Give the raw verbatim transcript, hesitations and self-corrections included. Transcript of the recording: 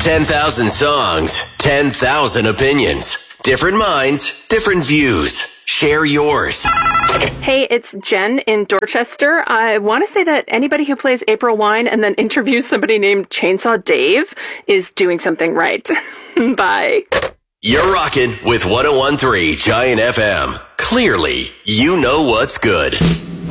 ten thousand songs, ten thousand opinions. Different minds, different views. Share yours. Hey, it's Jen in Dorchester. I want to say that anybody who plays April Wine and then interviews somebody named Chainsaw Dave is doing something right. Bye. You're rocking with one oh one point three Giant F M. Clearly, you know what's good.